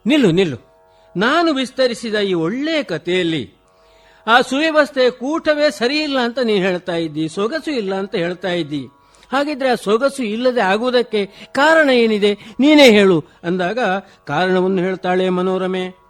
ನಿಲ್ಲು ನಿಲ್ಲು. ನಾನು ವಿಸ್ತರಿಸಿದ ಈ ಒಳ್ಳೆಯ ಕಥೆಯಲ್ಲಿ ಆ ಸುವ್ಯವಸ್ಥೆಯ ಕೂಟವೇ ಸರಿಯಿಲ್ಲ ಅಂತ ನೀನು ಹೇಳ್ತಾ ಇದ್ದಿ, ಸೊಗಸು ಇಲ್ಲ ಅಂತ ಹೇಳ್ತಾ ಇದ್ದಿ. ಹಾಗಿದ್ರೆ ಆ ಸೊಗಸು ಇಲ್ಲದೆ ಆಗುವುದಕ್ಕೆ ಕಾರಣ ಏನಿದೆ, ನೀನೇ ಹೇಳು ಅಂದಾಗ ಕಾರಣವನ್ನು ಹೇಳ್ತಾಳೆ ಮನೋರಮೆ.